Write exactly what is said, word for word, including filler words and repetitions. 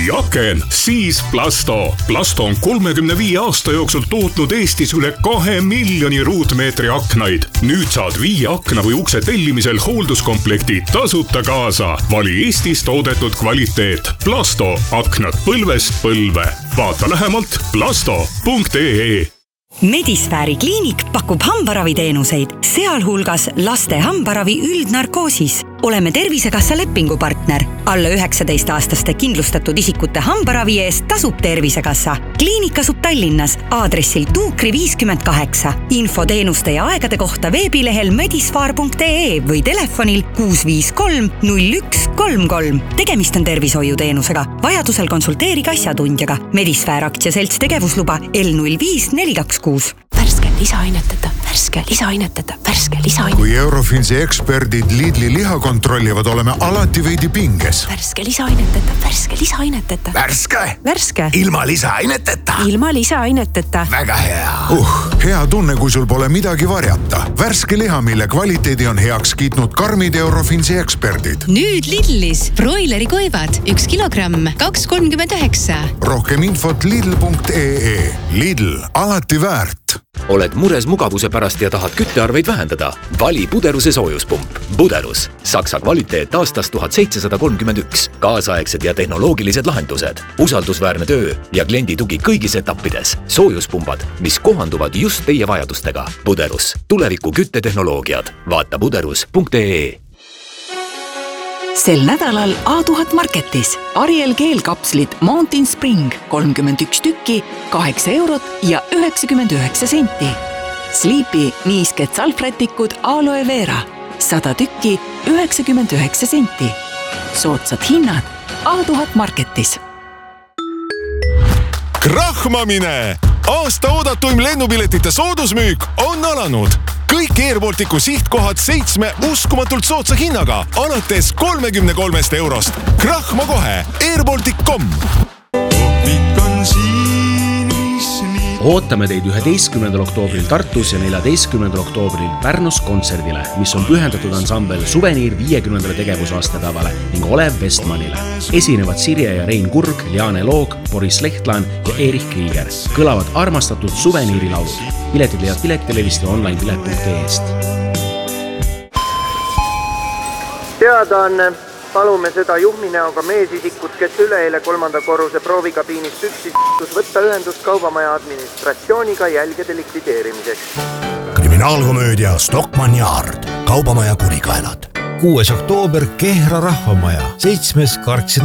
kui aken, siis Plasto. Plasto on kolmekümne viie aasta jooksul tootnud Eestis üle kahe miljoni ruutmeetri aknaid. Nüüd saad viie akna või ukse tellimisel hoolduskomplekti tasuta kaasa. Vali Eestis toodetud kvaliteet. Plasto. Aknad põlvest põlve. Vaata lähemalt plasto punkt ee. Medisfääri kliinik pakub hambaraviteenuseid, sealhulgas laste hambaravi üldnarkoosis. Oleme Tervisekassa lepingupartner. Alla üheksateist-aastaste kindlustatud isikute hambaravi eest tasub Tervisekassa. Kliinik asub Tallinnas, aadressil Tuukri viiskümmend kaheksa. Info teenuste ja aegade kohta veebilehel medisfaar punkt ee või telefonil kuus viis kolm null üks kolm kolm. Tegemist on tervishoiuteenusega. Vajadusel konsulteerige asjatundjaga. Medisfäär aktsiaselts tegevusluba L null viis neli kaks kuus. Värske lisainetada, värske lisainetada, värske lisainetada. Kui Eurofinsi eksperdid Lidli liha kontrollivad, oleme alati veidi pinges. Värske lisainetada, värske lisainetada. Värske? Värske. Ilma lisainetada. Ilma lisainetada. Väga hea. Uh, hea tunne, kui sul pole midagi varjata. Värske liha, mille kvaliteedi on heaks kiitnud karmid Eurofinsi eksperdid. Nüüd Lidlis broileri koivad, üks kilogramm, kaks kolmkümmend üheksa. Rohkem infot lidl punkt ee. Lidl, alati väärt. Oled mures mugavuse pärast ja tahad küttearveid vähendada? Vali Buderuse soojuspump. Buderus. Saksa kvaliteet aastast tuhat seitsesada kolmkümmend üks. Kaasaegsed ja tehnoloogilised lahendused. Usaldusväärne töö ja kliendi tugi kõigis etappides. Soojuspumbad, mis kohanduvad just teie vajadustega. Buderus. Tuleviku küttetehnoloogiad. Vaata buderus punkt ee. Sel nädalal A tuhat Marketis Ariel keelkapslid Mountain Spring kolmkümmend üks tükki, kaheksa eurot ja üheksakümmend üheksa senti. Sleepy niisked salvrätikud Aloe Vera sada tükki, üheksakümmend üheksa senti. Soodsad hinnad A tuhat Marketis. Krahmamine! Aasta oodatuim lennupiletite soodusmüük on alanud. Kõik Airbalticu sihtkohad seitsme uskumatult soodsa hinnaga, alates kolmekümne kolmest eurost. Krahma kohe! airbaltic punkt com. Ootame teid üheteistkümnendal oktoobril Tartus ja neljateistkümnendal oktoobril Pärnus kontserdile, mis on pühendatud ansambel Suveniir viiekümnendale tegevusaastapäevale ning Olev Vestmanile. Esinevad Sirje ja Rein Kurg, Liane Loog, Boris Lehtlaan ja Erich Krieger. Kõlavad armastatud Suveniiri laulud. Piletid leiad Piletilevist ja online pilet punkt ee-st. Teadaanne. Palume seda juhminäoga meesisikut, kes üleeile kolmanda korruse proovikabiinis püksis võtta ühendust kaubamaja administratsiooniga jälgede likvideerimiseks. Kriminaalkomöödia Stockmann Yard. Kaubamaja kurikaelad. kuues oktoober Kehra rahvamaja. Seitsmes Karksin